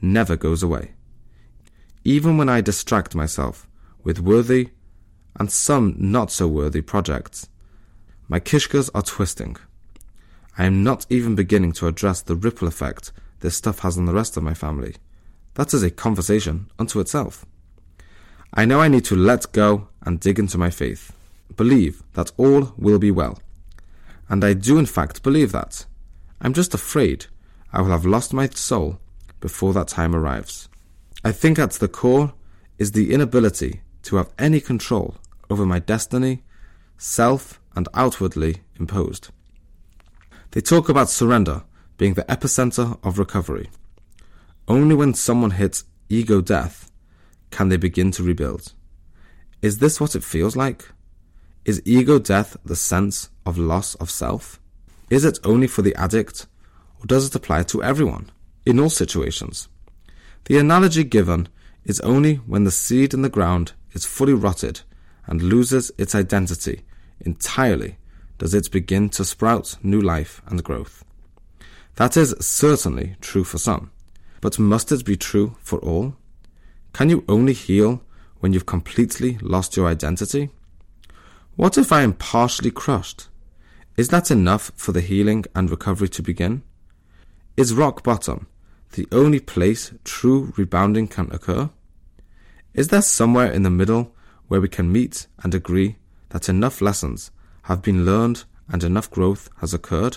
never goes away. Even when I distract myself with worthy and some not so worthy projects, my kishkas are twisting. I am not even beginning to address the ripple effect this stuff has on the rest of my family. That is a conversation unto itself. I know I need to let go and dig into my faith, believe that all will be well. And I do in fact believe that. I'm just afraid I will have lost my soul before that time arrives. I think at the core is the inability to have any control over my destiny, self and outwardly imposed. They talk about surrender being the epicenter of recovery. Only when someone hits ego death can they begin to rebuild. Is this what it feels like? Is ego death the sense of loss of self? Is it only for the addict, or does it apply to everyone, in all situations? The analogy given is only when the seed in the ground is fully rotted and loses its identity entirely does it begin to sprout new life and growth. That is certainly true for some, but must it be true for all? Can you only heal when you've completely lost your identity? What if I am partially crushed? Is that enough for the healing and recovery to begin? Is rock bottom the only place true rebounding can occur? Is there somewhere in the middle where we can meet and agree that enough lessons have been learned and enough growth has occurred?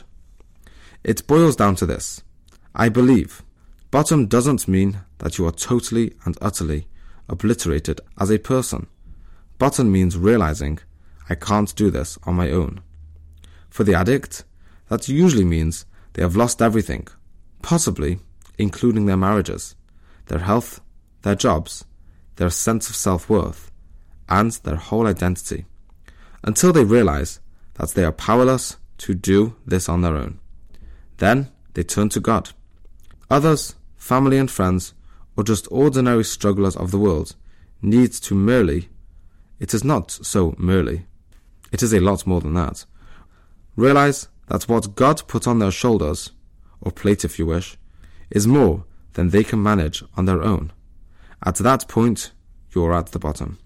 It boils down to this. I believe bottom doesn't mean that you are totally and utterly obliterated as a person. Bottom means realizing I can't do this on my own. For the addict, that usually means they have lost everything, possibly including their marriages, their health, their jobs, their sense of self-worth, and their whole identity, until they realize that they are powerless to do this on their own. Then they turn to God. Others, family and friends, or just ordinary strugglers of the world, need to merely, it is not so merely, it is a lot more than that, realize that what God put on their shoulders, or plate if you wish, is more than they can manage on their own. At that point, you're at the bottom.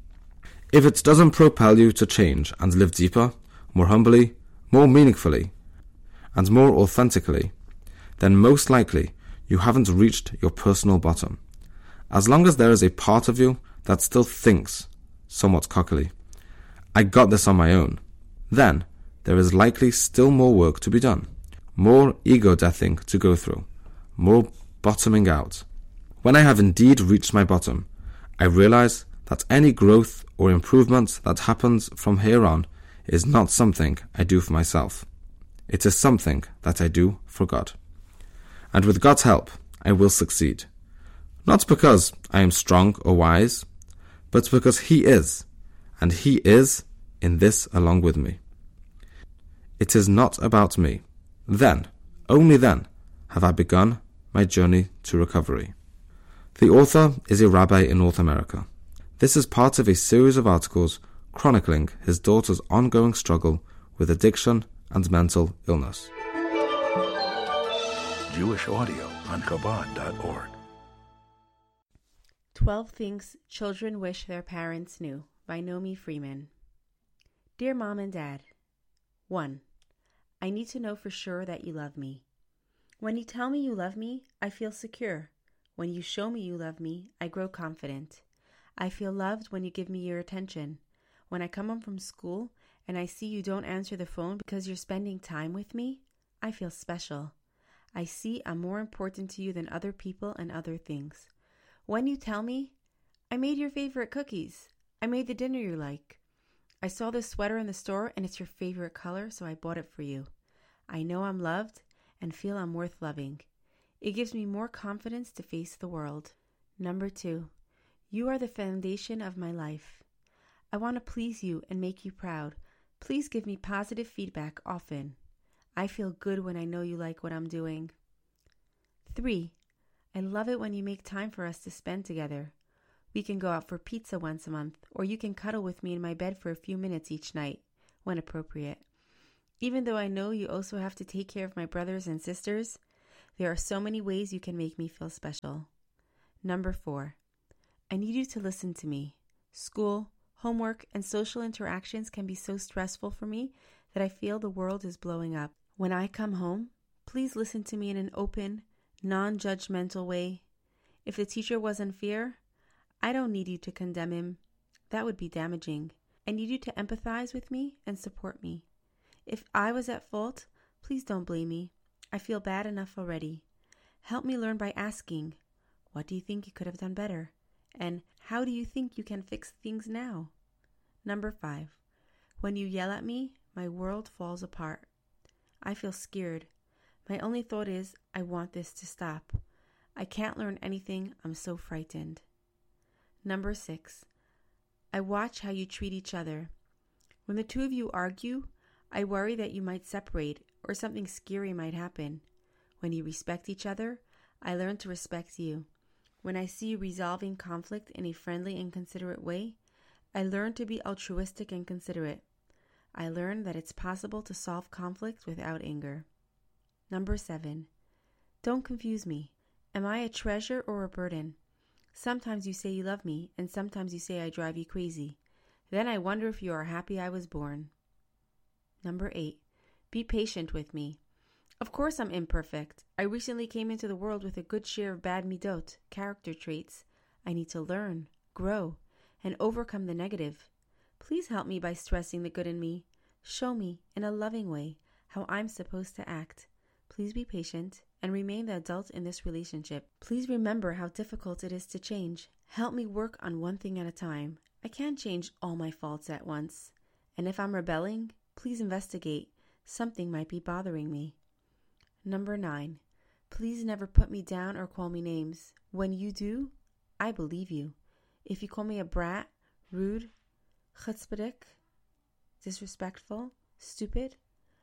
If it doesn't propel you to change and live deeper, more humbly, more meaningfully, and more authentically, then most likely you haven't reached your personal bottom. As long as there is a part of you that still thinks, somewhat cockily, I got this on my own, then there is likely still more work to be done, more ego deathing to go through, more bottoming out. When I have indeed reached my bottom, I realize that any growth or improvement that happens from here on is not something I do for myself. It is something that I do for God. And with God's help, I will succeed. Not because I am strong or wise, but because He is, and He is in this along with me. It is not about me. Then, only then, have I begun my journey to recovery. The author is a rabbi in North America. This is part of a series of articles chronicling his daughter's ongoing struggle with addiction and mental illness. Jewish audio on Chabad.org. 12 Things Children Wish Their Parents Knew by Naomi Freeman. Dear Mom and Dad, 1. I need to know for sure that you love me. When you tell me you love me, I feel secure. When you show me you love me, I grow confident. I feel loved when you give me your attention. When I come home from school and I see you don't answer the phone because you're spending time with me, I feel special. I see I'm more important to you than other people and other things. When you tell me, I made your favorite cookies. I made the dinner you like. I saw this sweater in the store and it's your favorite color, so I bought it for you. I know I'm loved and feel I'm worth loving. It gives me more confidence to face the world. 2, you are the foundation of my life. I want to please you and make you proud. Please give me positive feedback often. I feel good when I know you like what I'm doing. 3, I love it when you make time for us to spend together. We can go out for pizza once a month, or you can cuddle with me in my bed for a few minutes each night, when appropriate. Even though I know you also have to take care of my brothers and sisters, There are so many ways you can make me feel special. Number 4, I need you to listen to me. School, homework, and social interactions can be so stressful for me that I feel the world is blowing up. When I come home, please listen to me in an open, non-judgmental way. If the teacher was unfair, I don't need you to condemn him. That would be damaging. I need you to empathize with me and support me. If I was at fault, please don't blame me. I feel bad enough already. Help me learn by asking, what do you think you could have done better? And how do you think you can fix things now? Number 5, when you yell at me, my world falls apart. I feel scared. My only thought is, I want this to stop. I can't learn anything. I'm so frightened. Number 6, I watch how you treat each other. When the two of you argue, I worry that you might separate or something scary might happen. When you respect each other, I learn to respect you. When I see you resolving conflict in a friendly and considerate way, I learn to be altruistic and considerate. I learn that it's possible to solve conflict without anger. Number 7, don't confuse me. Am I a treasure or a burden? Sometimes you say you love me, and sometimes you say I drive you crazy. Then I wonder if you are happy I was born. Number 8, be patient with me. Of course I'm imperfect. I recently came into the world with a good share of bad midot, character traits. I need to learn, grow, and overcome the negative. Please help me by stressing the good in me. Show me, in a loving way, how I'm supposed to act. Please be patient and remain the adult in this relationship. Please remember how difficult it is to change. Help me work on one thing at a time. I can't change all my faults at once. And if I'm rebelling, please investigate. Something might be bothering me. Number 9, please never put me down or call me names. When you do, I believe you. If you call me a brat, rude, chutzpahdik, disrespectful, stupid,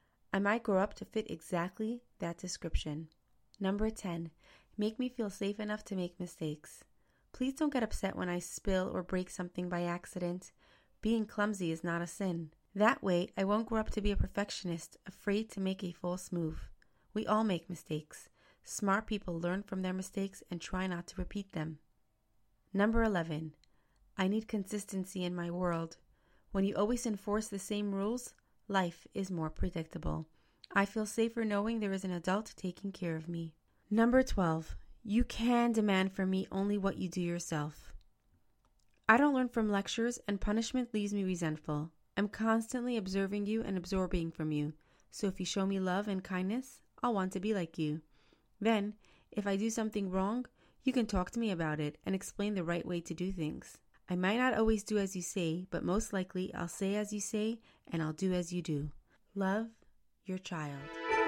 I might grow up to fit exactly that description. Number 10, make me feel safe enough to make mistakes. Please don't get upset when I spill or break something by accident. Being clumsy is not a sin. That way, I won't grow up to be a perfectionist, afraid to make a false move. We all make mistakes. Smart people learn from their mistakes and try not to repeat them. Number 11, I need consistency in my world. When you always enforce the same rules, life is more predictable. I feel safer knowing there is an adult taking care of me. Number 12, you can demand from me only what you do yourself. I don't learn from lectures, and punishment leaves me resentful. I'm constantly observing you and absorbing from you. So if you show me love and kindness, I'll want to be like you. Then, if I do something wrong, you can talk to me about it and explain the right way to do things. I might not always do as you say, but most likely I'll say as you say and I'll do as you do. Love, your child.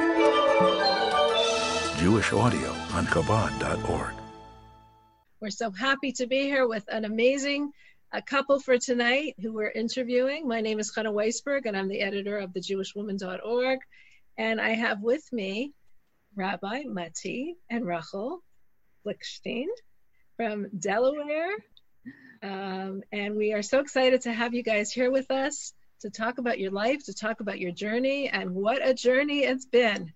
Jewish audio on Chabad.org. We're so happy to be here with an amazing couple for tonight who we're interviewing. My name is Chana Weisberg, and I'm the editor of thejewishwoman.org. And I have with me Rabbi Mati and Rachel Blickstein from Delaware. And we are so excited to have you guys here with us to talk about your life, to talk about your journey, and what a journey it's been.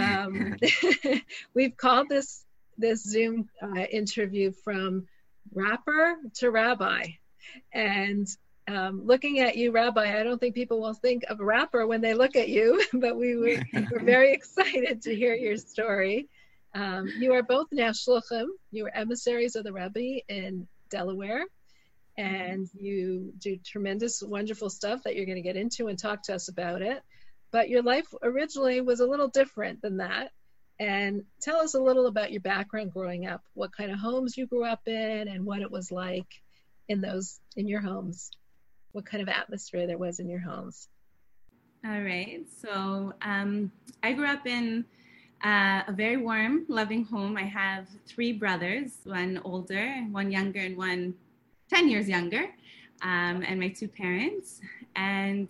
We've called this Zoom interview from rapper to rabbi. And looking at you, Rabbi, I don't think people will think of a rapper when they look at you, but we're very excited to hear your story. You are both now shluchim. You are emissaries of the Rebbe in Delaware, and you do tremendous, wonderful stuff that you're going to get into and talk to us about it. But your life originally was a little different than that. And tell us a little about your background growing up, what kind of homes you grew up in and what it was like in your homes, what kind of atmosphere there was in your homes. All right. So I grew up in a very warm, loving home. I have 3 brothers, one older, one younger, and one 10 years younger, and my 2 parents. And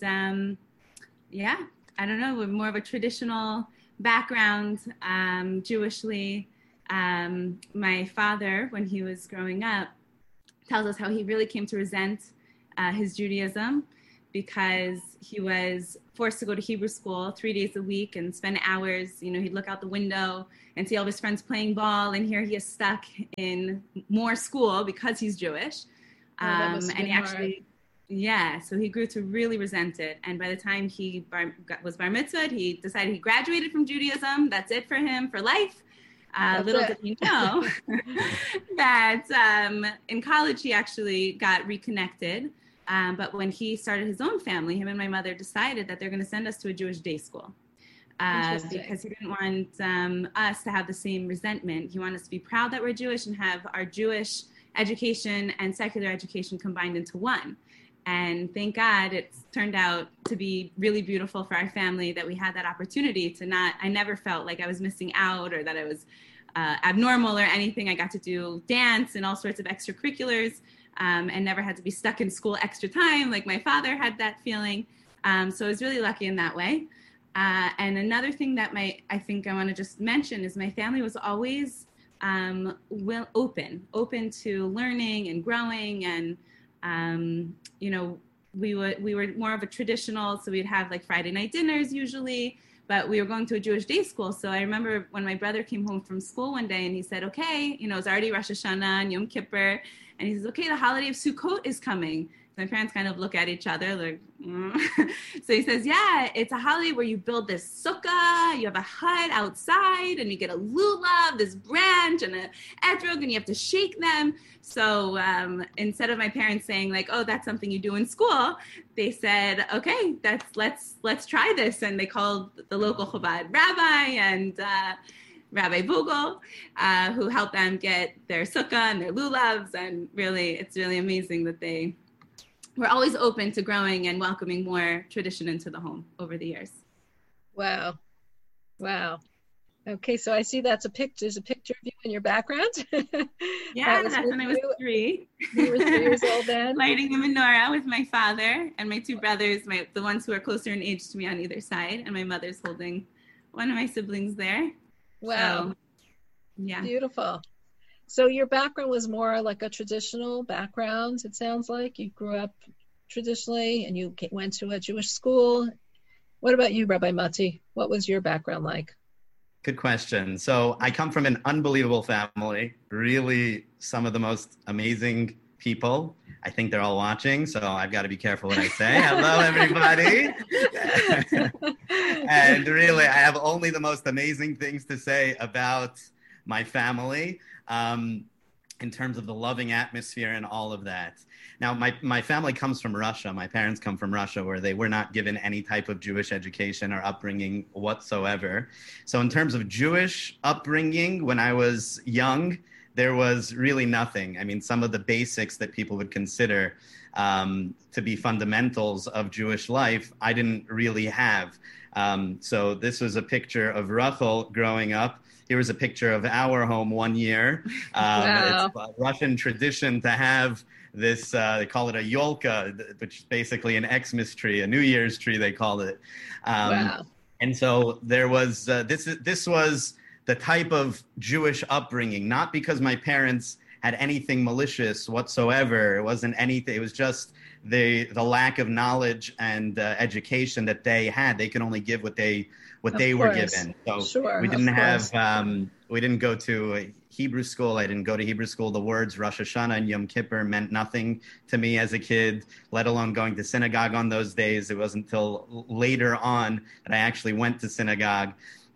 I don't know, we're more of a traditional background, Jewishly. My father, when he was growing up, tells us how he really came to resent his Judaism because he was forced to go to Hebrew school 3 days a week and spend hours. He'd look out the window and see all of his friends playing ball, and here he is stuck in more school because he's Jewish. And he actually, so he grew to really resent it. And by the time he was bar mitzvahed, he decided he graduated from Judaism. That's it for him for life. Little did he know that in college he actually got reconnected. But when he started his own family, him and my mother decided that they're going to send us to a Jewish day school because he didn't want us to have the same resentment. He wanted us to be proud that we're Jewish and have our Jewish education and secular education combined into one. And thank God it's turned out to be really beautiful for our family that we had that opportunity I never felt like I was missing out or that I was abnormal or anything. I got to do dance and all sorts of extracurriculars. And never had to be stuck in school extra time like my father had that feeling. So I was really lucky in that way. And another thing that I think I want to just mention is my family was always open to learning and growing. And, we were more of a traditional, so we'd have like Friday night dinners usually, but we were going to a Jewish day school. So I remember when my brother came home from school one day and he said, okay, it's already Rosh Hashanah and Yom Kippur. And he says, okay, the holiday of Sukkot is coming. So my parents kind of look at each other like, So he says, yeah, it's a holiday where you build this sukkah, you have a hut outside, and you get a lulav, this branch, and an etrog, and you have to shake them. So instead of my parents saying like, oh, that's something you do in school, they said, okay, let's try this. And they called the local Chabad rabbi and Rabbi Vogel, who helped them get their sukkah and their lulavs. And really, it's really amazing that they were always open to growing and welcoming more tradition into the home over the years. Wow. Okay, so I see there's a picture of you in your background. Yeah, that's when I was 3. You were 3 years old then? Lighting the menorah with my father and my 2 brothers, the ones who are closer in age to me on either side, and my mother's holding one of my siblings there. Wow. So, yeah. Beautiful. So your background was more like a traditional background, it sounds like. You grew up traditionally and you went to a Jewish school. What about you, Rabbi Mati? What was your background like? Good question. So I come from an unbelievable family, really some of the most amazing people. I think they're all watching, so I've got to be careful what I say. Hello, everybody. And really, I have only the most amazing things to say about my family in terms of the loving atmosphere and all of that. Now, my family comes from Russia. My parents come from Russia, where they were not given any type of Jewish education or upbringing whatsoever. So in terms of Jewish upbringing, when I was young, there was really nothing. I mean, some of the basics that people would consider to be fundamentals of Jewish life, I didn't really have. So this was a picture of Rachel growing up. Here was a picture of our home one year. Wow. It's a Russian tradition to have this, they call it a yolka, which is basically an Xmas tree, a New Year's tree, they call it. Wow. And so there was, this was the type of Jewish upbringing, not because my parents had anything malicious whatsoever. It wasn't anything. It was just the lack of knowledge and education that they had. They could only give what they were given. So sure, we didn't have, we didn't go to a Hebrew school. I didn't go to Hebrew school. The words Rosh Hashanah and Yom Kippur meant nothing to me as a kid, let alone going to synagogue on those days. It wasn't until later on that I actually went to synagogue.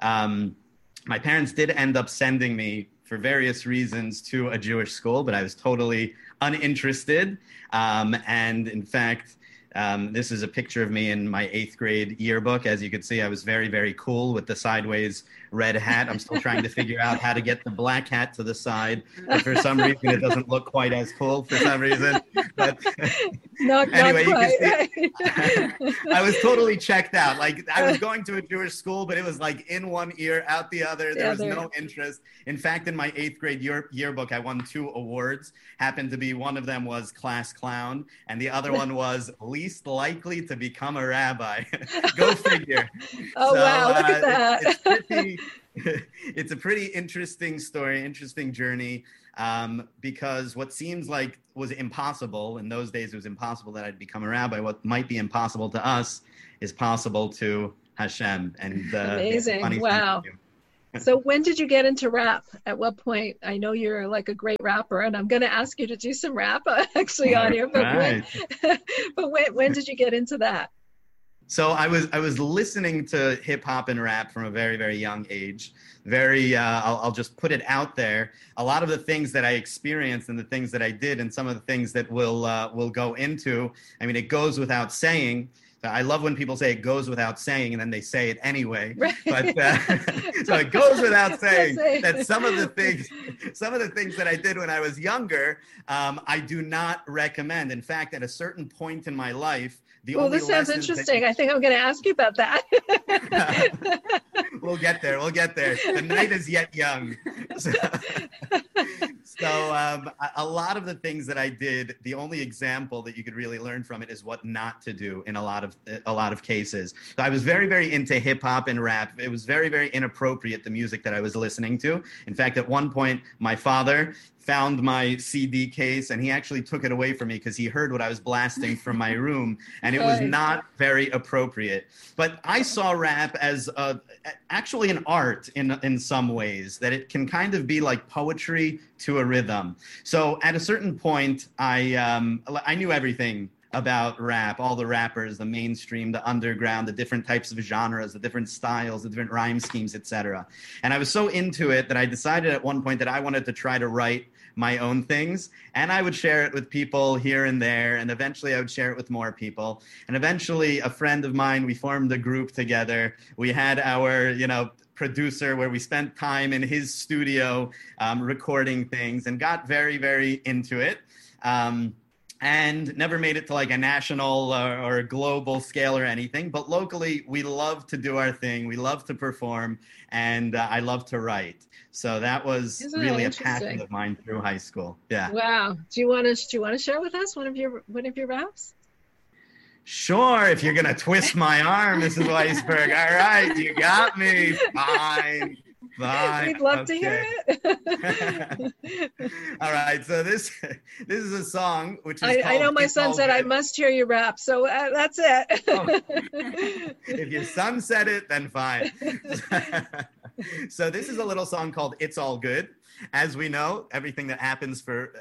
My parents did end up sending me for various reasons to a Jewish school, but I was totally uninterested. And in fact, this is a picture of me in my 8th grade yearbook. As you can see, I was very, very cool with the sideways red hat. I'm still trying to figure out how to get the black hat to the side. But for some reason, it doesn't look quite as cool for some reason. But anyway, you can see, I was totally checked out. Like, I was going to a Jewish school, but it was like in one ear, out the other. There was no interest. In fact, in my 8th grade yearbook, I won 2 awards. Happened to be, one of them was class clown, and the other one was least likely to become a rabbi. Go figure. Oh, so, wow, look at that. It's a pretty interesting story, interesting journey, because what seems like was impossible. In those days, it was impossible that I'd become a rabbi. What might be impossible to us is possible to Hashem. And amazing. Wow. So when did you get into rap? At what point? I know you're like a great rapper, and I'm going to ask you to do some rap actually on here. But right. when did you get into that? So I was listening to hip hop and rap from a very, very young age. I'll just put it out there. A lot of the things that I experienced and the things that I did, and some of the things that we'll go into. I mean, it goes without saying. I love when people say it goes without saying, and then they say it anyway. Right. But so it goes without saying that some of the things that I did when I was younger, I do not recommend. In fact, at a certain point in my life, this sounds interesting. I think I'm going to ask you about that. We'll get there. The night is yet young. So a lot of the things that I did, the only example that you could really learn from it is what not to do in a lot of cases. So I was very, very into hip hop and rap. It was very, very inappropriate, the music that I was listening to. In fact, at one point, my father found my CD case, and he actually took it away from me because he heard what I was blasting from my room, and it was not very appropriate. But I saw rap as actually an art in some ways, that it can kind of be like poetry to a rhythm. So at a certain point, I knew everything about rap, all the rappers, the mainstream, the underground, the different types of genres, the different styles, the different rhyme schemes, etc. And I was so into it that I decided at one point that I wanted to try to write my own things, and I would share it with people here and there, and eventually I would share it with more people. And eventually a friend of mine, we formed a group together. We had our, producer where we spent time in his studio recording things, and got very, very into it. And never made it to like a national or a global scale or anything. But locally, we love to do our thing. We love to perform, and I love to write. So that was really a passion of mine through high school. Yeah. Wow. Do you want to share with us one of your raps? Sure. If you're gonna twist my arm, Mrs. Weisberg. All right, you got me. Fine. We'd love to hear it. All right, so this is a song which is I know my son said I must hear you rap, so that's it. If your son said it, then fine. So this is a little song called "It's All Good." As we know, everything that happens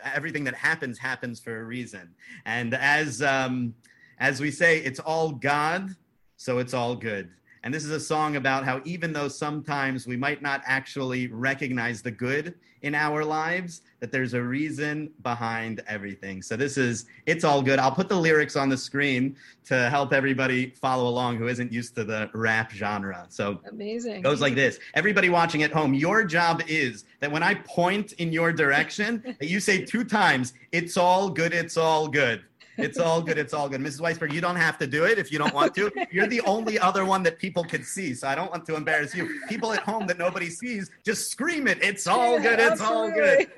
happens for a reason, and as we say, it's all God, so it's all good. And this is a song about how even though sometimes we might not actually recognize the good in our lives, that there's a reason behind everything. So this is It's All Good. I'll put the lyrics on the screen to help everybody follow along who isn't used to the rap genre. So amazing. It goes like this. Everybody watching at home, your job is that when I point in your direction, that you say 2 times, "It's all good, it's all good." It's all good. It's all good. Mrs. Weisberg, you don't have to do it if you don't want to. You're the only other one that people can see, so I don't want to embarrass you. People at home that nobody sees, just scream it. It's all good. It's all good.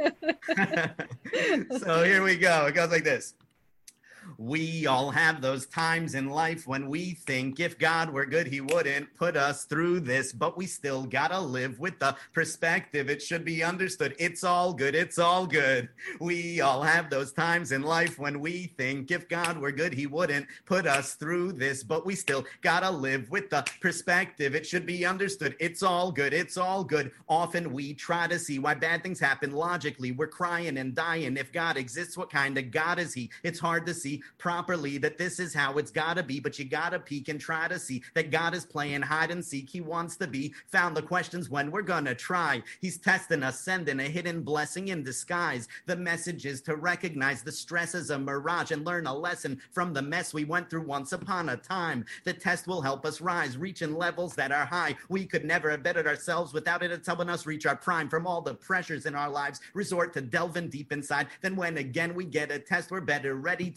So here we go. It goes like this. We all have those times in life when we think if God were good, he wouldn't put us through this, but we still gotta live with the perspective. It should be understood. It's all good. It's all good. We all have those times in life when we think if God were good, he wouldn't put us through this, but we still gotta live with the perspective. It should be understood. It's all good. It's all good. Often we try to see why bad things happen logically. We're crying and dying. If God exists, what kind of God is he? It's hard to see properly that this is how it's gotta be, but you gotta peek and try to see that God is playing hide and seek. He wants to be found. The question's when we're gonna try. He's testing us, sending a hidden blessing in disguise. The message is to recognize the stress as a mirage and learn a lesson from the mess we went through once upon a time. The test will help us rise, reaching levels that are high. We could never have bettered ourselves without it. It's helping us reach our prime from all the pressures in our lives. Resort to delving deep inside. Then when again we get a test, we're better ready to get by.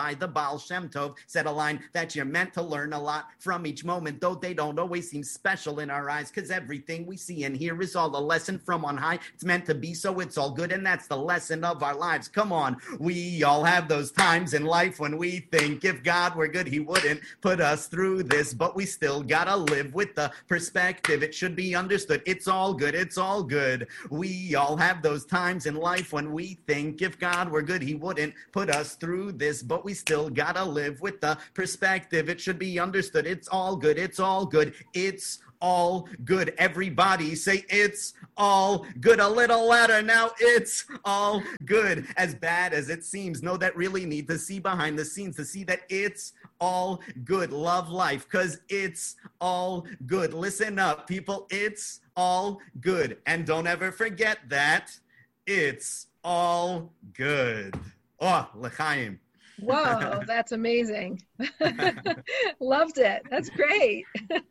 by the Baal Shem Tov, said a line that you're meant to learn a lot from each moment, though they don't always seem special in our eyes, because everything we see and hear is all a lesson from on high. It's meant to be, so it's all good, and that's the lesson of our lives. Come on, we all have those times in life when we think if God were good, he wouldn't put us through this, but we still gotta live with the perspective. It should be understood, it's all good, it's all good. We all have those times in life when we think if God were good, he wouldn't put us through this, but we still gotta live with the perspective. It should be understood, it's all good, it's all good, it's all good. Everybody say it's all good. A little louder now. It's all good. As bad as it seems, know that really need to see behind the scenes to see that it's all good. Love life because it's all good. Listen up, people. It's all good. And don't ever forget that it's all good. Oh, l'chaim. Whoa, that's amazing. Loved it. That's great.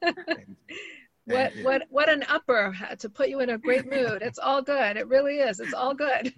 What an upper to put you in a great mood. It's all good. It really is. It's all good.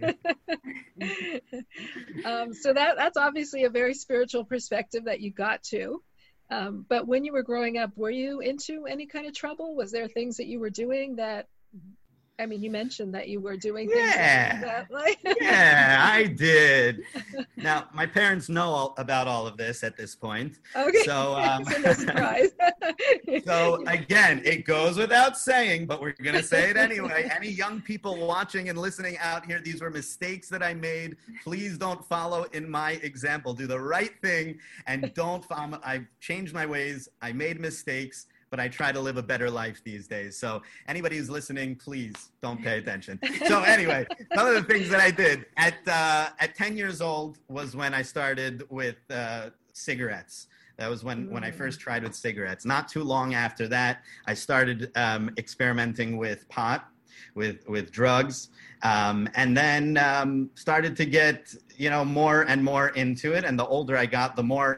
So that's obviously a very spiritual perspective that you got to. But when you were growing up, were you into any kind of trouble? Was there things that you were doing that, I mean, you mentioned that you were doing things. Yeah, yeah, I did. Now, my parents know about all of this at this point. Okay, so, so no surprise. So again, it goes without saying, but we're going to say it anyway. Any young people watching and listening out here, these were mistakes that I made. Please don't follow in my example. Do the right thing and don't follow. I've changed my ways. I made mistakes, but I try to live a better life these days. So anybody who's listening, please don't pay attention. So anyway, some of the things that I did at 10 years old was when I started with cigarettes. That was when I first tried with cigarettes. Not too long after that, I started experimenting with pot, with drugs, and then started to get, more and more into it. And the older I got, the more.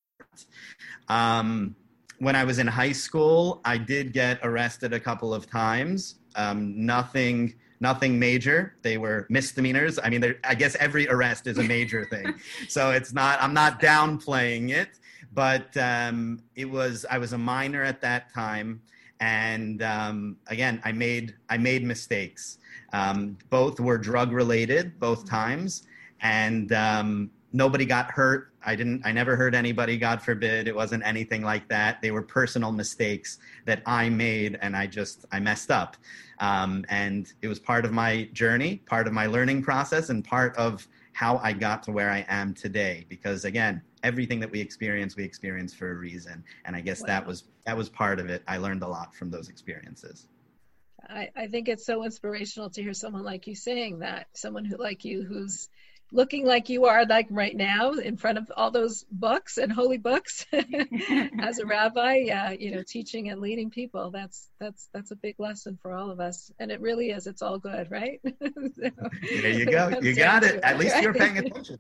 When I was in high school, I did get arrested a couple of times. Nothing major. They were misdemeanors. I mean, I guess every arrest is a major thing. So I'm not downplaying it, but I was a minor at that time. And again, I made mistakes. Both were drug related, both times. And nobody got hurt. I never hurt anybody, God forbid. It wasn't anything like that. They were personal mistakes that I made, and I messed up. And it was part of my journey, part of my learning process, and part of how I got to where I am today. Because again, everything that we experience for a reason. And I guess that was part of it. I learned a lot from those experiences. I think it's so inspirational to hear someone like you saying that, someone like you who's looking like you are, like right now, in front of all those books and holy books, as a rabbi, teaching and leading people. That's a big lesson for all of us, and it really is. It's all good, right? So, there you go. You got it. At least you're paying attention.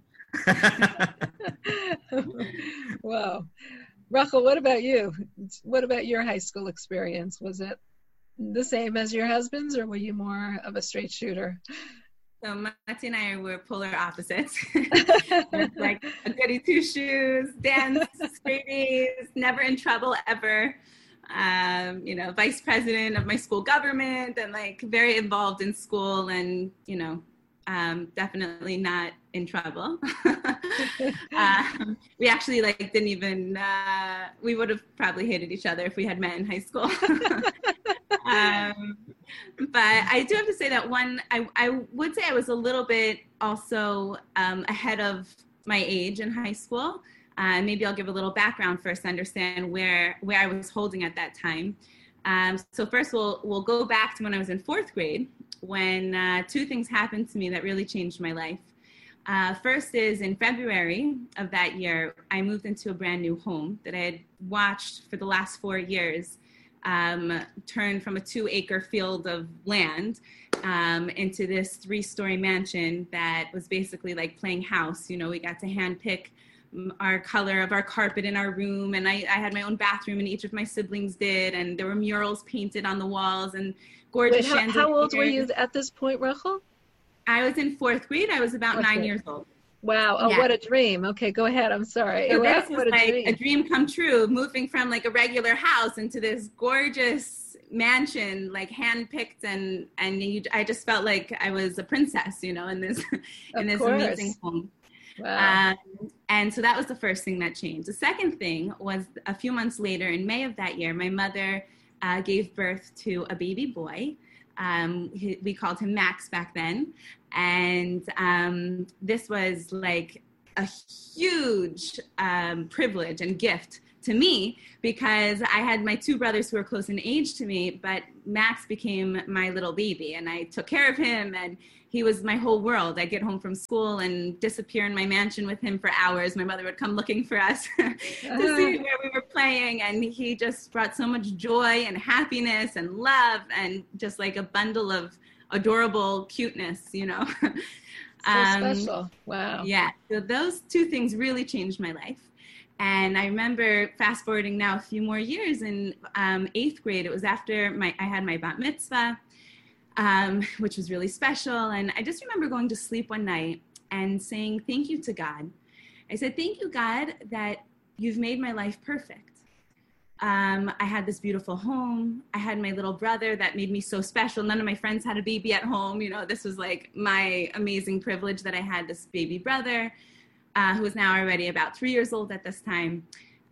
Wow, Rachel, what about you? What about your high school experience? Was it the same as your husband's, or were you more of a straight shooter? So Mati and I were polar opposites. Like a goody two shoes, dance, straight A's, never in trouble ever. Vice president of my school government, and like very involved in school, and definitely not in trouble. We actually didn't even. We would have probably hated each other if we had met in high school. But I do have to say that I would say I was a little bit also ahead of my age in high school. Maybe I'll give a little background first to understand where I was holding at that time. So first we'll go back to when I was in fourth grade, when two things happened to me that really changed my life. First is in February of that year, I moved into a brand new home that I had watched for the last 4 years turn from a 2-acre field of land into this 3-story mansion that was basically like playing house. We got to handpick our color of our carpet in our room, and I had my own bathroom, and each of my siblings did, and there were murals painted on the walls and gorgeous chandeliers. How old were you at this point, Rachel? I was in fourth grade. I was about 9 years old. Wow. Oh, Yeah. what a dream. Okay, go ahead. I'm sorry. So Wow, this was what a like dream. a dream come true, moving from like a regular house into this gorgeous mansion, like handpicked, and I just felt like I was a princess, in this Of this course. amazing home. Wow. And so that was the first thing that changed. The second thing was a few months later, in May of that year, my mother gave birth to a baby boy. We called him Max back then. And this was like a huge privilege and gift to me, because I had my two brothers who were close in age to me, but Max became my little baby, and I took care of him, and he was my whole world. I'd get home from school and disappear in my mansion with him for hours. My mother would come looking for us to see where we were playing, and he just brought so much joy and happiness and love, and just like a bundle of adorable cuteness, So special. Wow. Yeah, so those two things really changed my life. And I remember fast forwarding now a few more years, in 8th grade, it was after I had my bat mitzvah, which was really special. And I just remember going to sleep one night and saying, thank you to God. I said, thank you, God, that you've made my life perfect. I had this beautiful home. I had my little brother that made me so special. None of my friends had a baby at home. This was like my amazing privilege that I had this baby brother, who was now already about 3 years old at this time.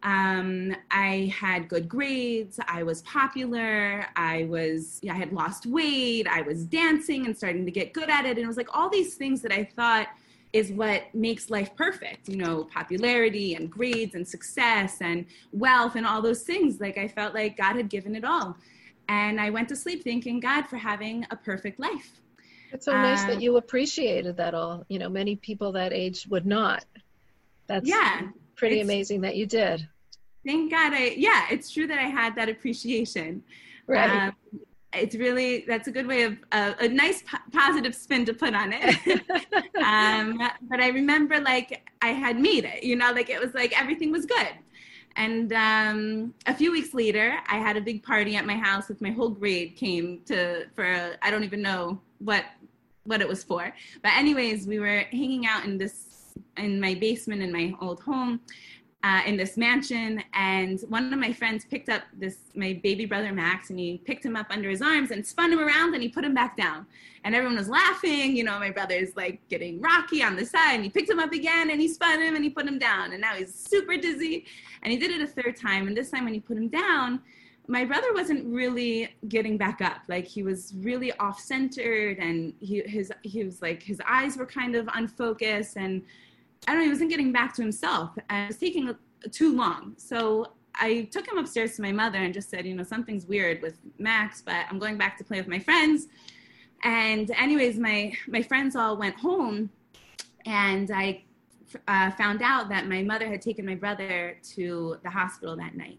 I had good grades. I was popular. I had lost weight. I was dancing and starting to get good at it. And it was like all these things that I thought is what makes life perfect, popularity and grades and success and wealth and all those things. Like I felt like God had given it all. And I went to sleep thanking God for having a perfect life. It's so nice that you appreciated that all. Many people that age would not. That's pretty amazing that you did. Thank God. It's true that I had that appreciation. Right. That's a good way of a nice positive spin to put on it. But I remember like I had made it, like it was like everything was good. And a few weeks later, I had a big party at my house with my whole grade came I don't even know what it was for. But anyways, we were hanging out in my basement in my old home, in this mansion, and one of my friends picked up my baby brother Max, and he picked him up under his arms and spun him around, and he put him back down. And everyone was laughing, my brother's like getting rocky on the side, and he picked him up again, and he spun him, and he put him down, and now he's super dizzy. And he did it a third time, and this time when he put him down, my brother wasn't really getting back up. Like he was really off-centered, and he was like, his eyes were kind of unfocused, and I don't know, he wasn't getting back to himself. And it was taking too long. So I took him upstairs to my mother and just said, something's weird with Max, but I'm going back to play with my friends. And anyways, my friends all went home, and I found out that my mother had taken my brother to the hospital that night.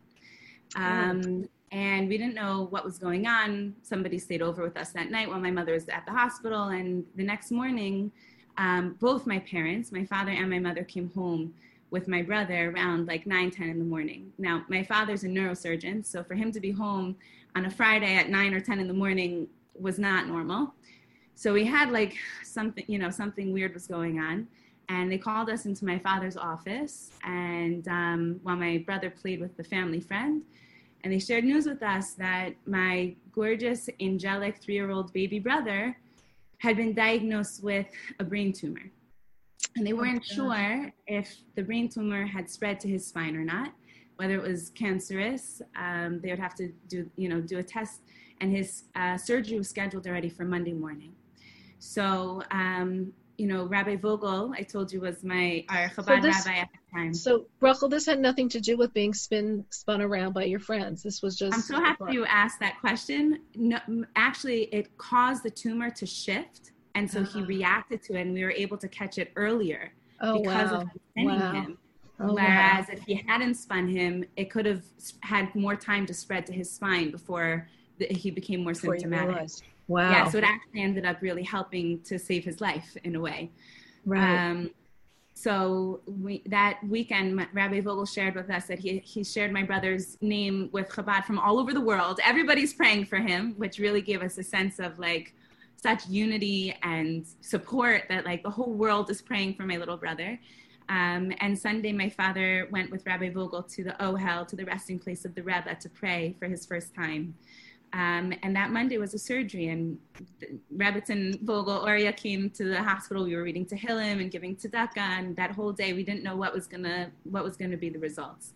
And we didn't know what was going on. Somebody stayed over with us that night while my mother was at the hospital. And the next morning, both my parents, my father and my mother, came home with my brother around like 9, 10 in the morning. Now, my father's a neurosurgeon, so for him to be home on a Friday at 9 or 10 in the morning was not normal. So we had like something weird was going on. And they called us into my father's office, and while my brother played with the family friend, and they shared news with us that my gorgeous, angelic 3-year-old baby brother had been diagnosed with a brain tumor. And they weren't sure if the brain tumor had spread to his spine or not, whether it was cancerous. They would have to do a test, and his surgery was scheduled already for Monday morning. So, Rabbi Vogel, I told you, was my Chabad rabbi at the time. So, Rachel, this had nothing to do with being spun around by your friends. This was just... I'm so happy you asked that question. No, actually, it caused the tumor to shift, and so he reacted to it, and we were able to catch it earlier because of spinning him. Whereas if he hadn't spun him, it could have had more time to spread to his spine before he became more symptomatic. Wow. Yeah, so it actually ended up really helping to save his life in a way. Right. So that weekend, Rabbi Vogel shared with us that he shared my brother's name with Chabad from all over the world. Everybody's praying for him, which really gave us a sense of like such unity and support that like the whole world is praying for my little brother. And Sunday, my father went with Rabbi Vogel to the Ohel, to the resting place of the Rebbe, to pray for his first time. And that Monday was a surgery, and Rebbetzin Vogel Oria came to the hospital. We were reading Tehillim and giving tzedakah, and that whole day we didn't know what was gonna be the results.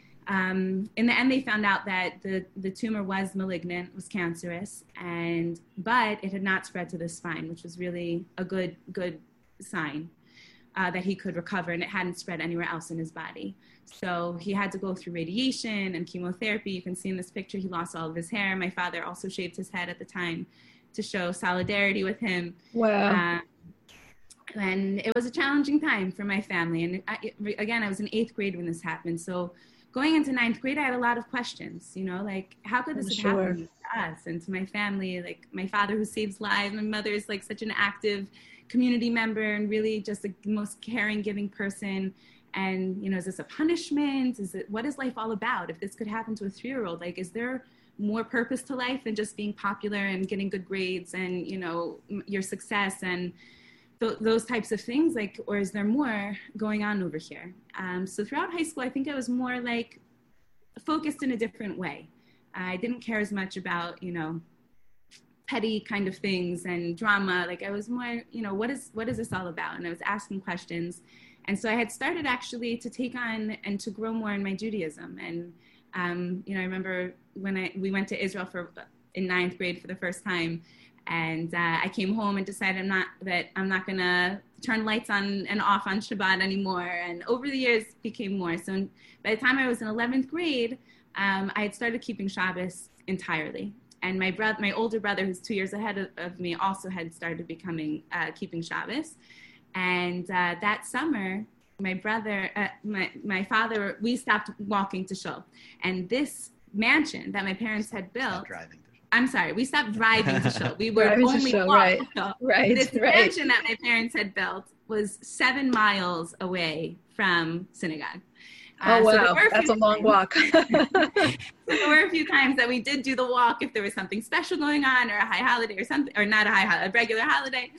In the end, they found out that the tumor was malignant, was cancerous, but it had not spread to the spine, which was really a good sign. That he could recover, and it hadn't spread anywhere else in his body. So he had to go through radiation and chemotherapy. You can see in this picture, he lost all of his hair. My father also shaved his head at the time to show solidarity with him. Wow. And it was a challenging time for my family. And I was in 8th grade when this happened. So going into 9th grade, I had a lot of questions, like, how could this have happened to us and to my family? Like, my father who saves lives, my mother is like such an active community member and really just the most caring, giving person. And, is this a punishment? What is life all about? If this could happen to a 3-year-old, like, is there more purpose to life than just being popular and getting good grades and, your success and those types of things? Like, or is there more going on over here? So throughout high school, I think I was more like focused in a different way. I didn't care as much about, petty kind of things and drama. Like, I was more, what is this all about? And I was asking questions. And so I had started actually to take on and to grow more in my Judaism. And, I remember when we went to Israel in 9th grade for the first time, and I came home and decided I'm not going to turn lights on and off on Shabbat anymore. And over the years became more. So by the time I was in 11th grade, I had started keeping Shabbos entirely. And my older brother, who's 2 years ahead of me, also had started keeping Shabbos. And that summer, my father, we stopped walking to shul. And this mansion that my parents had built. We stopped driving to shul. We were only walking to shul. Right. This mansion that my parents had built was 7 miles away from synagogue. Oh, wow. That's a long walk. So there were a few times that we did do the walk if there was something special going on or a high holiday or something, or not a regular holiday.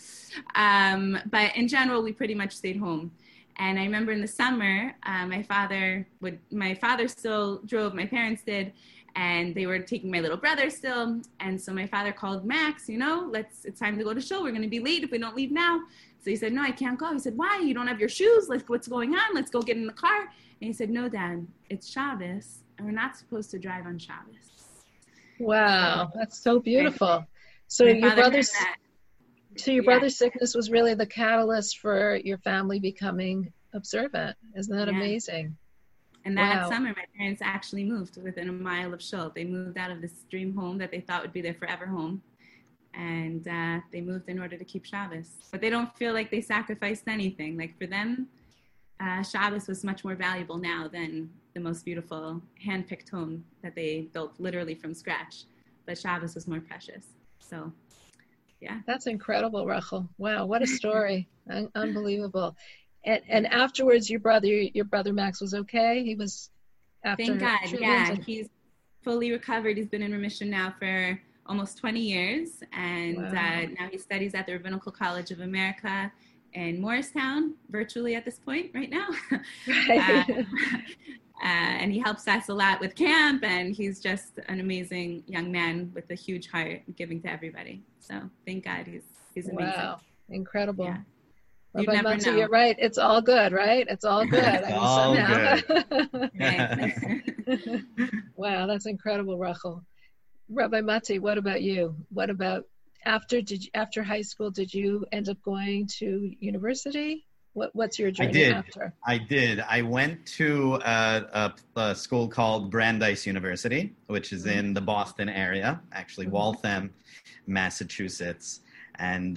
But in general, we pretty much stayed home. And I remember in the summer, my father still drove, my parents did, and they were taking my little brother still. And so my father called Max, it's time to go to shul. We're going to be late if we don't leave now. So he said, no, I can't go. He said, why? You don't have your shoes? What's going on? Let's go get in the car. And he said, no, Dad, it's Shabbos, and we're not supposed to drive on Shabbos. Wow, that's so beautiful. So your brother's sickness was really the catalyst for your family becoming observant. Isn't that amazing? And that summer, my parents actually moved within a mile of shul. They moved out of this dream home that they thought would be their forever home. And they moved in order to keep Shabbos. But they don't feel like they sacrificed anything. Like, for them, Shabbos was much more valuable now than the most beautiful hand-picked home that they built literally from scratch. But Shabbos was more precious. So, yeah. That's incredible, Rachel. Wow, what a story. Unbelievable. And afterwards, your brother Max was okay? He was after Thank God, yeah. He's fully recovered. He's been in remission now for almost 20 years. And now he studies at the Rabbinical College of America in Morristown, virtually at this point right now. Right. And he helps us a lot with camp, and he's just an amazing young man with a huge heart, giving to everybody. So thank God he's amazing. Wow, incredible. Yeah. Rabbi Matzi, you're right. It's all good, right? It's all good. Good. Wow, that's incredible, Rachel. Rabbi Matzi, what about you? What about after high school? Did you end up going to university? What's your journey after? I did. I went to a school called Brandeis University, which is in the Boston area, actually Waltham, Massachusetts. And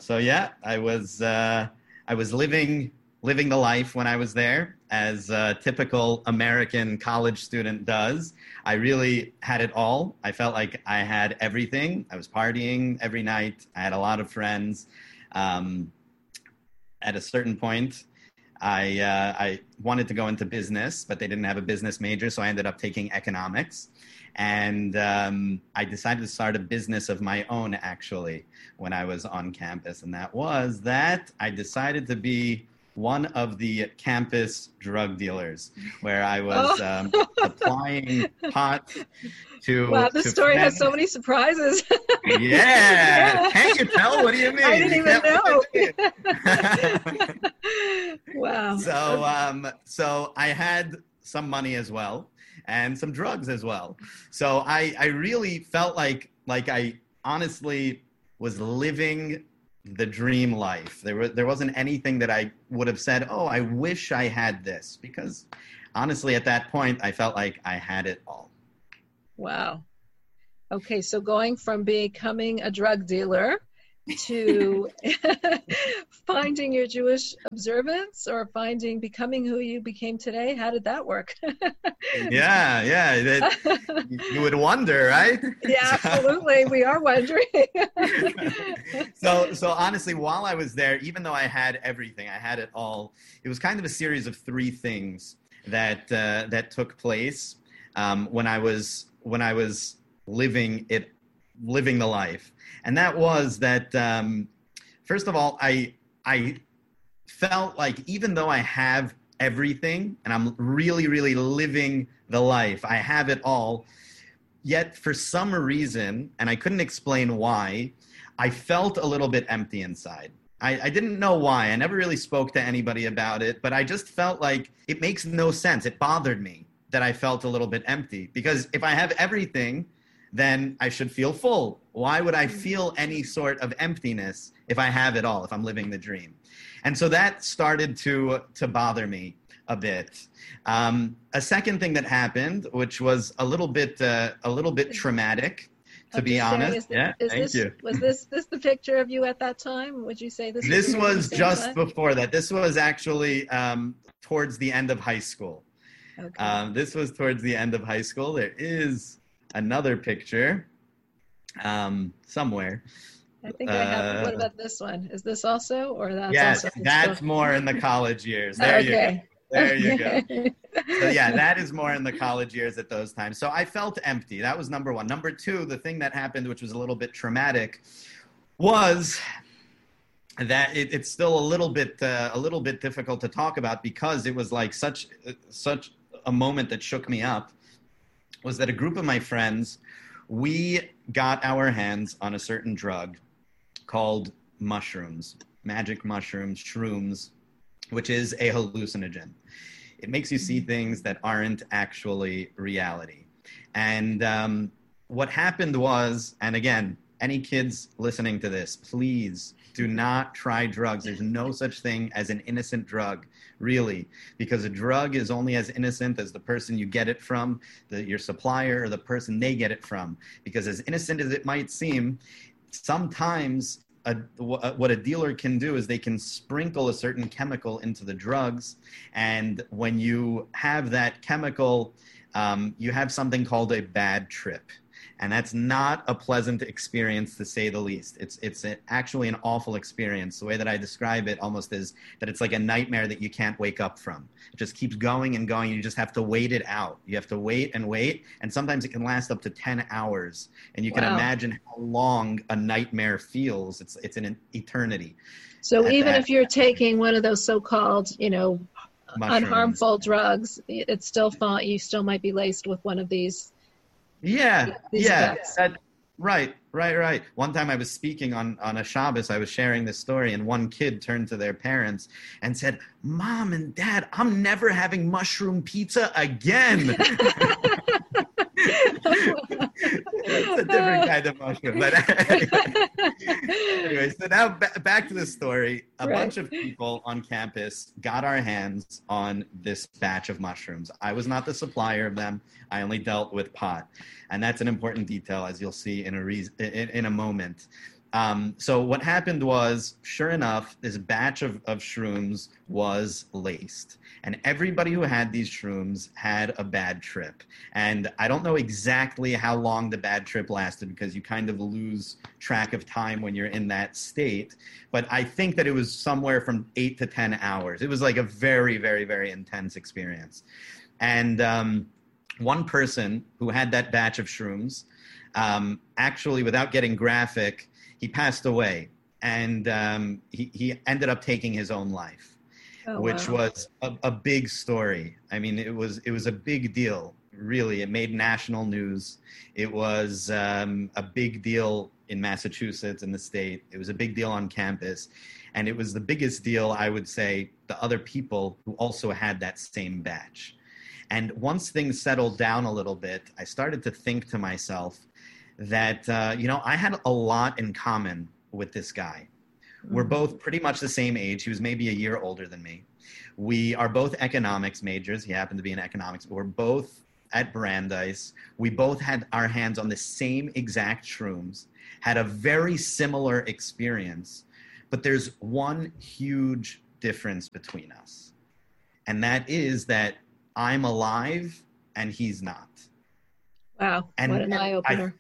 I was living the life when I was there, as a typical American college student does. I really had it all. I felt like I had everything. I was partying every night. I had a lot of friends. At a certain point, I wanted to go into business, but they didn't have a business major, so I ended up taking economics. And I decided to start a business of my own, actually, when I was on campus. And that was that I decided to be one of the campus drug dealers, where I was applying pot to... Wow, this story has so many surprises. Yeah. Can't you tell? What do you mean? I didn't You even know. Wow. So I had some money as well, and some drugs as well. So I really felt like I honestly was living the dream life. There wasn't anything that I would have said, oh, I wish I had this, because honestly, at that point, I felt like I had it all. Wow. Okay, so going from becoming a drug dealer to finding your Jewish observance, or becoming who you became today, how did that work? Yeah. You would wonder, right? Yeah, absolutely. We are wondering. So honestly, while I was there, even though I had everything, I had it all, it was kind of a series of three things that took place when I was living the life. And that was that, first of all, I felt like even though I have everything and I'm really, really living the life, I have it all, yet for some reason, and I couldn't explain why, I felt a little bit empty inside. I didn't know why. I never really spoke to anybody about it, but I just felt like it makes no sense. It bothered me that I felt a little bit empty, because if I have everything, then I should feel full. Why would I feel any sort of emptiness if I have it all, if I'm living the dream? And so that started to bother me a bit. A second thing that happened, which was a little bit traumatic, to be honest. Thank you. Was this the picture of you at that time? Would you say this? This was just before that. This was actually towards the end of high school. Okay. This was towards the end of high school. There is another picture somewhere. I think I have. What about this one? Is this also, or that's yes, also? That's more in the college years. There you go. There you go. So yeah, that is more in the college years at those times. So I felt empty. That was number one. Number two, the thing that happened, which was a little bit traumatic, was that it's still a little bit difficult to talk about, because it was like such a moment that shook me up. Was that a group of my friends, we got our hands on a certain drug called mushrooms, magic mushrooms, shrooms, which is a hallucinogen. It makes you see things that aren't actually reality. And what happened was, and again, any kids listening to this, please do not try drugs. There's no such thing as an innocent drug, really, because a drug is only as innocent as the person you get it from, your supplier, or the person they get it from. Because as innocent as it might seem, sometimes what a dealer can do is they can sprinkle a certain chemical into the drugs, and when you have that chemical, you have something called a bad trip. And that's not a pleasant experience, to say the least. It's actually an awful experience. The way that I describe it almost is that it's like a nightmare that you can't wake up from. It just keeps going and going. You just have to wait it out. You have to wait and wait. And sometimes it can last up to 10 hours. And you can imagine how long a nightmare feels. It's an eternity. So even if you're taking one of those so-called, unharmful drugs, it's still fun. You still might be laced with one of these. Right. One time I was speaking on a Shabbos, I was sharing this story, and one kid turned to their parents and said, "Mom and Dad, I'm never having mushroom pizza again." It's a different kind of mushroom. But anyway, so now back to the story. A bunch of people on campus got our hands on this batch of mushrooms. I was not the supplier of them. I only dealt with pot. And that's an important detail, as you'll see in a moment. So what happened was, sure enough, this batch of shrooms was laced. And everybody who had these shrooms had a bad trip. And I don't know exactly how long the bad trip lasted, because you kind of lose track of time when you're in that state. But I think that it was somewhere from 8 to 10 hours. It was like a very, very, very intense experience. And one person who had that batch of shrooms, actually, without getting graphic, he passed away, and he ended up taking his own life, which was a big story. I mean, it was a big deal, really. It made national news. It was a big deal in Massachusetts, in the state. It was a big deal on campus. And it was the biggest deal, I would say, to other people who also had that same batch. And once things settled down a little bit, I started to think to myself that, I had a lot in common with this guy. We're both pretty much the same age. He was maybe a year older than me. We are both economics majors. He happened to be in economics. We're both at Brandeis. We both had our hands on the same exact shrooms, had a very similar experience, but there's one huge difference between us. And that is that I'm alive and he's not. Wow, and what an eye-opener.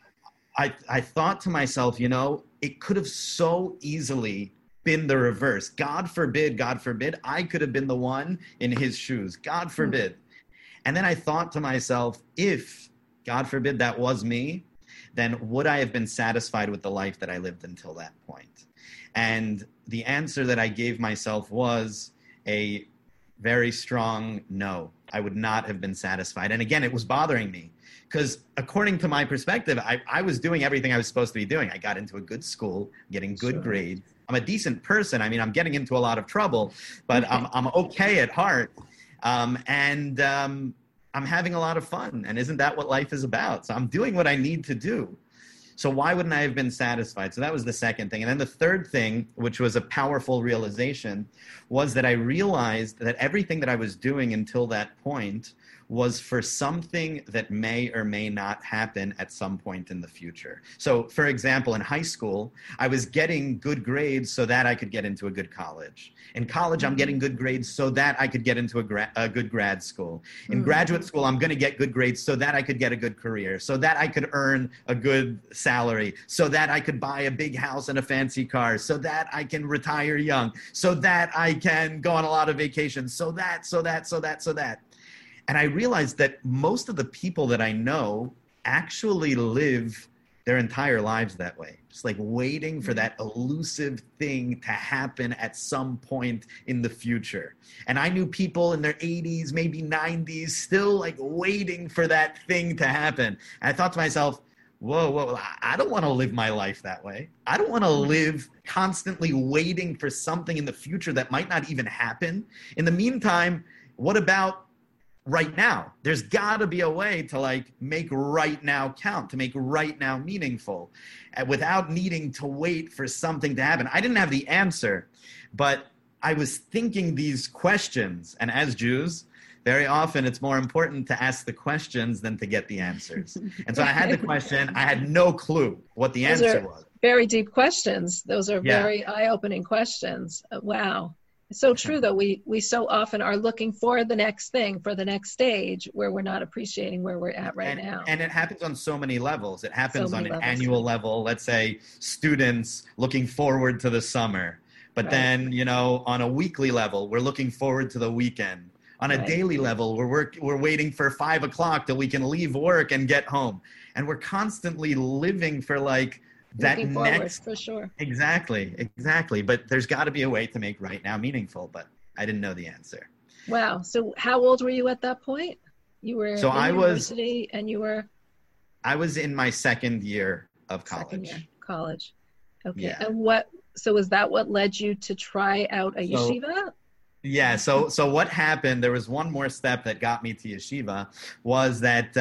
I thought to myself, it could have so easily been the reverse. God forbid, I could have been the one in his shoes. God forbid. And then I thought to myself, if, God forbid, that was me, then would I have been satisfied with the life that I lived until that point? And the answer that I gave myself was a very strong no. I would not have been satisfied. And again, it was bothering me, because according to my perspective, I was doing everything I was supposed to be doing. I got into a good school, getting good grades. I'm a decent person. I mean, I'm getting into a lot of trouble, but I'm okay at heart. And I'm having a lot of fun. And isn't that what life is about? So I'm doing what I need to do. So why wouldn't I have been satisfied? So that was the second thing. And then the third thing, which was a powerful realization, was that I realized that everything that I was doing until that point was for something that may or may not happen at some point in the future. So, for example, in high school, I was getting good grades so that I could get into a good college. In college, I'm getting good grades so that I could get into a good grad school. In graduate school, I'm going to get good grades so that I could get a good career, so that I could earn a good salary, so that I could buy a big house and a fancy car, so that I can retire young, so that I can go on a lot of vacations, so that. And I realized that most of the people that I know actually live their entire lives that way. Just like waiting for that elusive thing to happen at some point in the future. And I knew people in their 80s, maybe 90s, still like waiting for that thing to happen. And I thought to myself, whoa, I don't want to live my life that way. I don't want to live constantly waiting for something in the future that might not even happen. In the meantime, what about right now? There's got to be a way to like make right now count, to make right now meaningful, without needing to wait for something to happen. I didn't have the answer, but I was thinking these questions. And as Jews, very often it's more important to ask the questions than to get the answers. And so I had the question. I had no clue what the answer was. Very deep questions. Those are very eye-opening questions. Wow. It's so true, though. We so often are looking for the next thing, for the next stage, where we're not appreciating where we're at now. And it happens on so many levels. It happens on an annual level. Let's say students looking forward to the summer. But then, on a weekly level, we're looking forward to the weekend. On a daily level, we're waiting for 5 o'clock till we can leave work and get home. And we're constantly living for like that looking forward, next, for sure. Exactly. But there's got to be a way to make right now meaningful. But I didn't know the answer. Wow. So how old were you at that point? You were in university, and you were? I was in my second year of college. College. Okay. Yeah. And so was that what led you to try out a yeshiva? Yeah. So what happened, there was one more step that got me to yeshiva, was that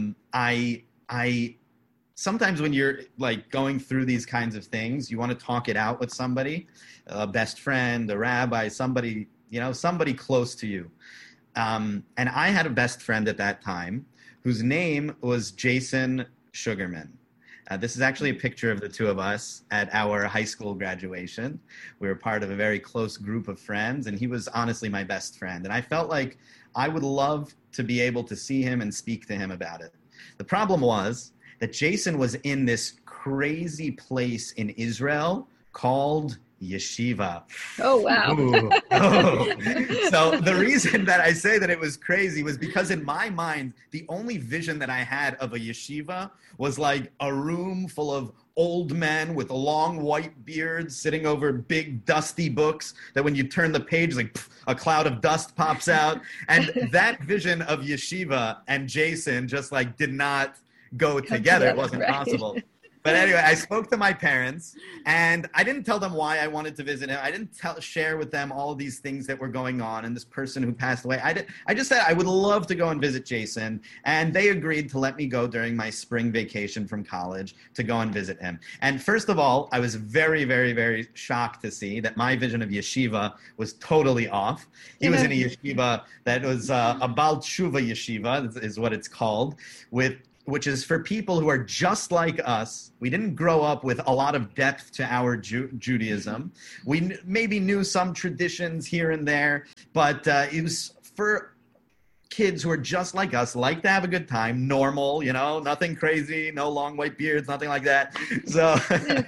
I sometimes when you're like going through these kinds of things, you want to talk it out with somebody, a best friend, a rabbi, somebody close to you. And I had a best friend at that time whose name was Jason Sugarman. This is actually a picture of the two of us at our high school graduation. We were part of a very close group of friends, and he was honestly my best friend. And I felt like I would love to be able to see him and speak to him about it. The problem was that Jason was in this crazy place in Israel called yeshiva. Oh, wow. So the reason that I say that it was crazy was because in my mind, the only vision that I had of a yeshiva was like a room full of old men with long white beards sitting over big dusty books that when you turn the page, like a cloud of dust pops out. And that vision of yeshiva and Jason just like did not go together. It wasn't possible. But anyway, I spoke to my parents, and I didn't tell them why I wanted to visit him. I didn't share with them all of these things that were going on and this person who passed away. I just said I would love to go and visit Jason, and they agreed to let me go during my spring vacation from college to go and visit him. And first of all, I was very, very, very shocked to see that my vision of yeshiva was totally off. He was in a yeshiva that was a Baal Tshuva yeshiva, is what it's called, which is for people who are just like us. We didn't grow up with a lot of depth to our Judaism. We maybe knew some traditions here and there, but it was for kids who are just like us, like to have a good time, normal, nothing crazy, no long white beards, nothing like that. So,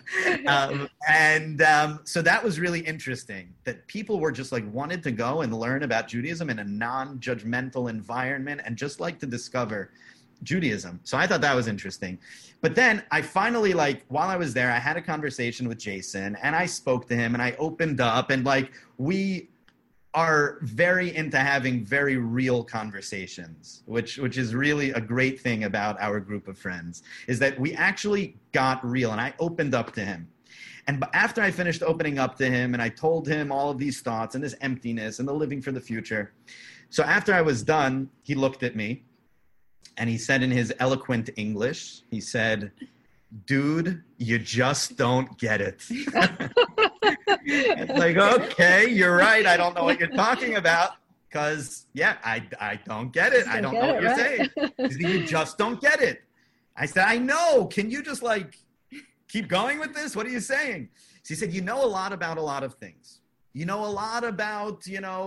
so that was really interesting, that people were just like wanted to go and learn about Judaism in a non-judgmental environment and just like to discover Judaism. So I thought that was interesting. But then I finally, while I was there, I had a conversation with Jason, and I spoke to him, and I opened up, and we are very into having very real conversations, which is really a great thing about our group of friends, is that we actually got real, and I opened up to him. And after I finished opening up to him, and I told him all of these thoughts and this emptiness and the living for the future. So after I was done, he looked at me, and he said in his eloquent English, he said, "Dude, you just don't get it." It's like, okay, you're right. I don't know what you're talking about because, I don't get it. I don't know what you're saying. He said, "You just don't get it." I said, "I know. Can you just keep going with this? What are you saying?" So he said, "You know a lot about a lot of things. You know a lot about,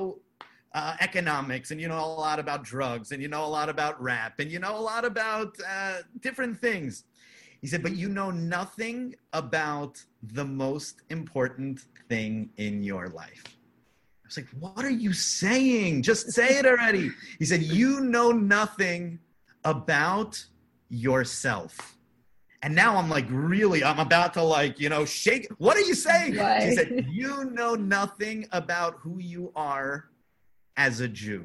economics, and you know a lot about drugs, and you know a lot about rap, and you know a lot about different things." He said, "But you know nothing about the most important thing in your life." I was like, "What are you saying? Just say it already." He said, "You know nothing about yourself." And now I'm I'm about to shake. What are you saying? Right. He said, "You know nothing about who you are as a Jew."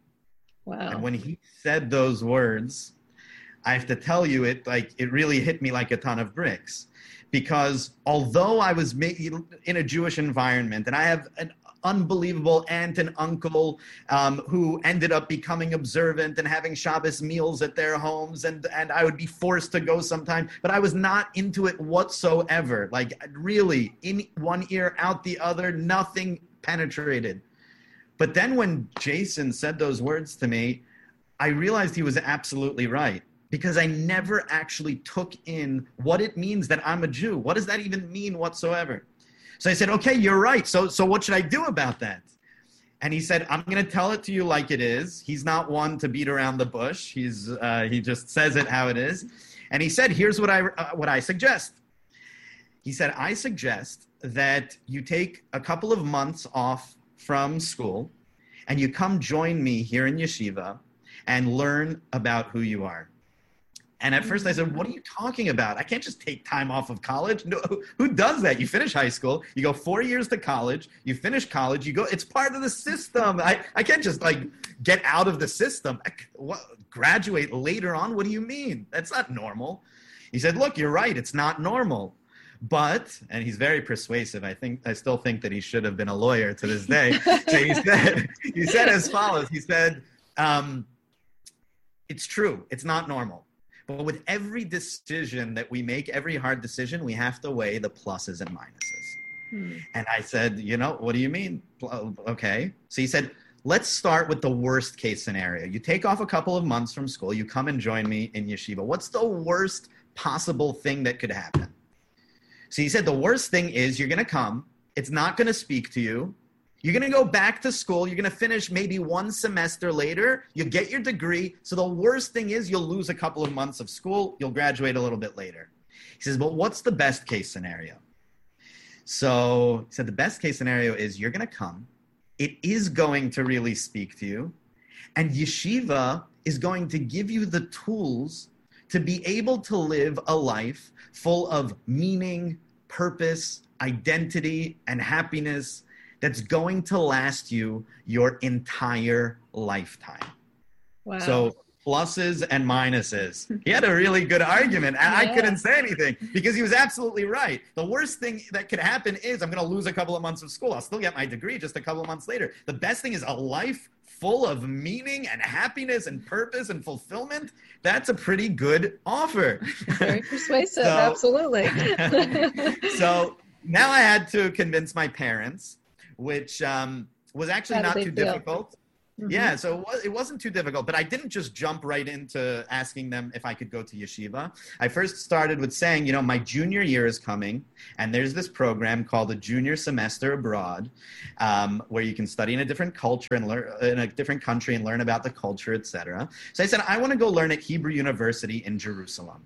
Wow. And when he said those words, I have to tell you, it really hit me like a ton of bricks, because although I was in a Jewish environment, and I have an unbelievable aunt and uncle who ended up becoming observant and having Shabbos meals at their homes, and I would be forced to go sometime, but I was not into it whatsoever. Really, in one ear, out the other, nothing penetrated. But then when Jason said those words to me, I realized he was absolutely right, because I never actually took in what it means that I'm a Jew. What does that even mean whatsoever? So I said, "Okay, you're right. So what should I do about that?" And he said, "I'm going to tell it to you like it is." He's not one to beat around the bush. He just says it how it is. And he said, "Here's what I suggest." He said, "I suggest that you take a couple of months off from school, and you come join me here in yeshiva and learn about who you are." And at first I said, "What are you talking about? I can't just take time off of college." No, who does that? You finish high school, you go 4 years to college, you finish college, you go, it's part of the system. I can't just get out of the system. Graduate later on? What do you mean? That's not normal. He said, "Look, you're right. It's not normal. But," and he's very persuasive. I still think that he should have been a lawyer to this day. So he said as follows. He said, "It's true. It's not normal. But with every decision that we make, every hard decision, we have to weigh the pluses and minuses." And I said, "What do you mean?" Okay. So he said, "Let's start with the worst case scenario. You take off a couple of months from school. You come and join me in yeshiva. What's the worst possible thing that could happen. So he said, the worst thing is you're going to come. It's not going to speak to you. You're going to go back to school. You're going to finish maybe one semester later. You get your degree. So the worst thing is you'll lose a couple of months of school. You'll graduate a little bit later. He says, but what's the best case scenario? So he said, the best case scenario is you're going to come. It is going to really speak to you. And yeshiva is going to give you the tools to be able to live a life full of meaning, purpose, identity, and happiness that's going to last you your entire lifetime. Wow. So pluses and minuses. He had a really good argument, and I couldn't say anything because he was absolutely right. The worst thing that could happen is I'm going to lose a couple of months of school. I'll still get my degree just a couple of months later. The best thing is a life full of meaning and happiness and purpose and fulfillment. That's a pretty good offer. Very persuasive, absolutely. So now I had to convince my parents, which was actually not too difficult. Mm-hmm. Yeah, so it wasn't too difficult, but I didn't just jump right into asking them if I could go to yeshiva. I first started with saying, you know, my junior year is coming, and there's this program called a junior semester abroad, where you can study in a different culture and learn in a different country and learn about the culture, etc. So I said, I want to go learn at Hebrew University in Jerusalem.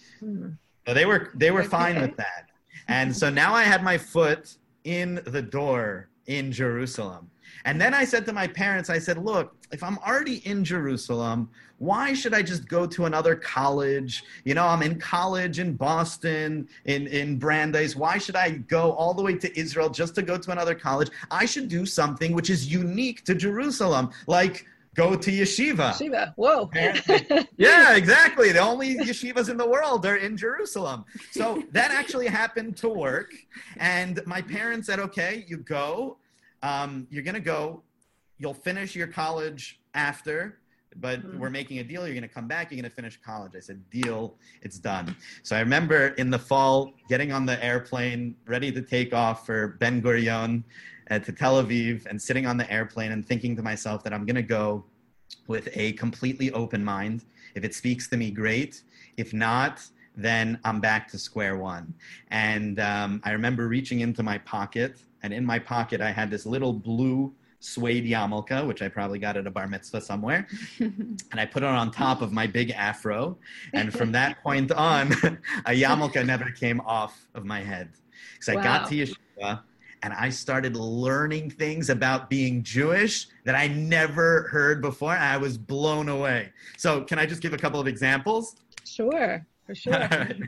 So they were fine with that. And so now I had my foot in the door in Jerusalem. And then I said to my parents, I said, look, if I'm already in Jerusalem, why should I just go to another college? You know, I'm in college in Boston, in Brandeis. Why should I go all the way to Israel just to go to another college? I should do something which is unique to Jerusalem, like go to yeshiva. Yeshiva, whoa. Yeah, exactly. The only yeshivas in the world are in Jerusalem. So that actually happened to work. And my parents said, okay, you go. You're going to go. You'll finish your college after, but we're making a deal. You're going to come back. You're going to finish college. I said, deal. It's done. So I remember in the fall getting on the airplane, ready to take off for Ben Gurion to Tel Aviv, and sitting on the airplane and thinking to myself that I'm going to go with a completely open mind. If it speaks to me, great. If not, then I'm back to square one. And I remember reaching into my pocket, and in my pocket I had this little blue suede yarmulke, which I probably got at a bar mitzvah somewhere. And I put it on top of my big afro. And from that point on, a yarmulke never came off of my head. So I got to yeshiva, and I started learning things about being Jewish that I never heard before. And I was blown away. So can I just give a couple of examples? Sure, for sure.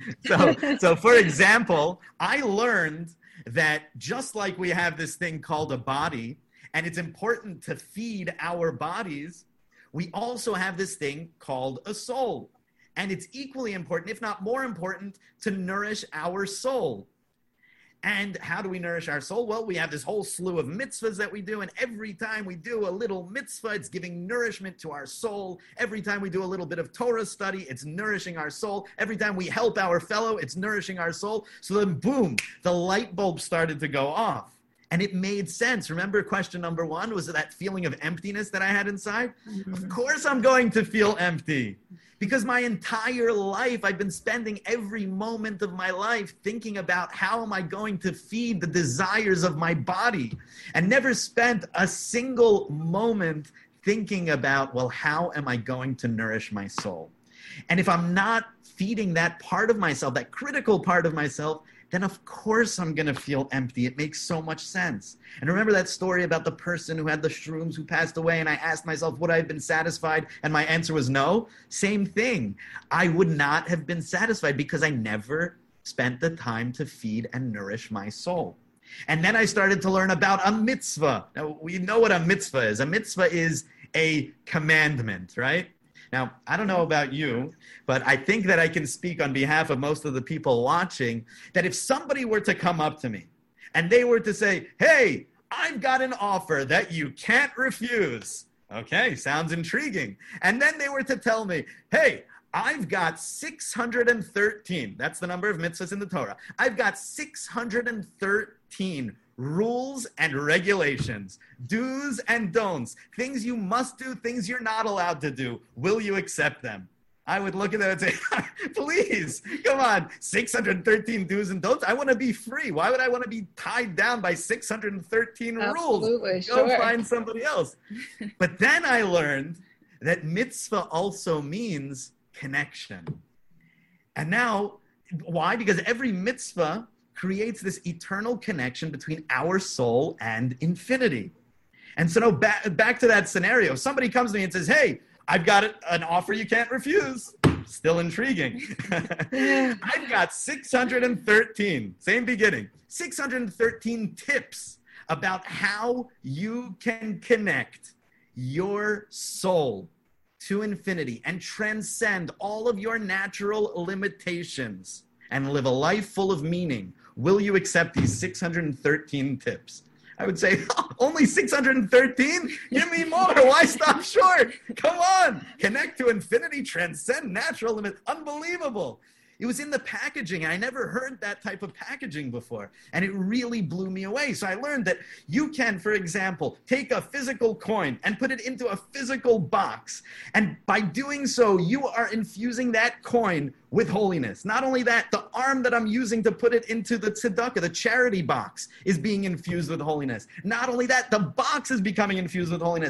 So for example, I learned that just like we have this thing called a body, and it's important to feed our bodies, we also have this thing called a soul. And it's equally important, if not more important, to nourish our soul. And how do we nourish our soul? Well, we have this whole slew of mitzvahs that we do, and every time we do a little mitzvah, it's giving nourishment to our soul. Every time we do a little bit of Torah study, it's nourishing our soul. Every time we help our fellow, it's nourishing our soul. So then, boom, the light bulb started to go off. And it made sense. Remember question number one was that feeling of emptiness that I had inside? Mm-hmm. Of course I'm going to feel empty. Because my entire life, I've been spending every moment of my life thinking about how am I going to feed the desires of my body, and never spent a single moment thinking about, well, how am I going to nourish my soul? And if I'm not feeding that part of myself, that critical part of myself, then of course I'm going to feel empty. It makes so much sense. And remember that story about the person who had the shrooms who passed away, and I asked myself, would I have been satisfied? And my answer was no. Same thing. I would not have been satisfied because I never spent the time to feed and nourish my soul. And then I started to learn about a mitzvah. Now, we know what a mitzvah is. A mitzvah is a commandment, right? Now, I don't know about you, but I think that I can speak on behalf of most of the people watching that if somebody were to come up to me and they were to say, hey, I've got an offer that you can't refuse. Okay, sounds intriguing. And then they were to tell me, hey, I've got 613. That's the number of mitzvahs in the Torah. I've got 613 rules and regulations, do's and don'ts, things you must do, things you're not allowed to do. Will you accept them? I would look at them and say, please, come on, 613 do's and don'ts. I want to be free. Why would I want to be tied down by 613 Absolutely, rules? sure. Go find somebody else. But then I learned that mitzvah also means connection. And now, why? Because every mitzvah creates this eternal connection between our soul and infinity. And so now back to that scenario. Somebody comes to me and says, hey, I've got an offer you can't refuse. Still intriguing. I've got 613, same beginning, 613 tips about how you can connect your soul to infinity and transcend all of your natural limitations and live a life full of meaning. Will you accept these 613 tips? I would say, only 613? Give me more. Why stop short? Come on. Connect to infinity, transcend natural limits. Unbelievable. It was in the packaging. I never heard that type of packaging before. And it really blew me away. So I learned that you can, for example, take a physical coin and put it into a physical box. And by doing so, you are infusing that coin with holiness. Not only that, the arm that I'm using to put it into the tzedakah, the charity box, is being infused with holiness. Not only that, the box is becoming infused with holiness.